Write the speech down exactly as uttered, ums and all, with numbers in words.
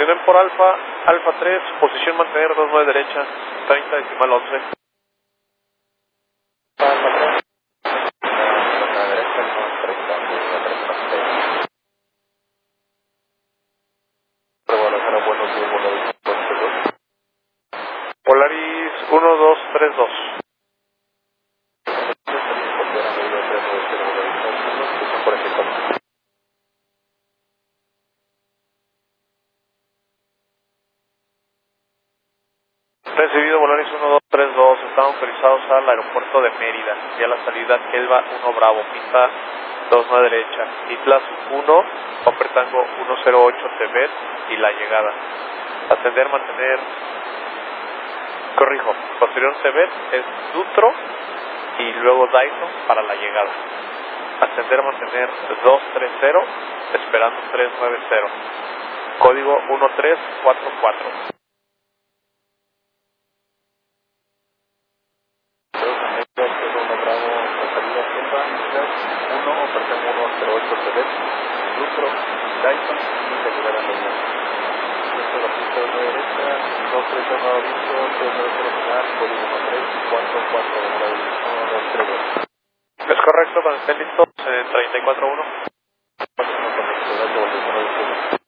ven por Alfa, Alfa tres, posición mantener dos nueve derecha, treinta decimal once. Polaris uno dos tres dos. Recibido Polaris uno dos tres dos, están autorizados al aeropuerto de Mérida y a la salida Kelva uno Bravo, pista dos nueve derecha, Islas uno, Tango uno cero ocho Tibet y la llegada. Ascender, mantener, corrijo, posterior Tibet es Dutro y luego Dyson para la llegada. Ascender, mantener dos tres cero, esperando tres nueve cero, código uno tres cuatro cuatro. Es correcto, cuando estén listos, en treinta y cuatro uno.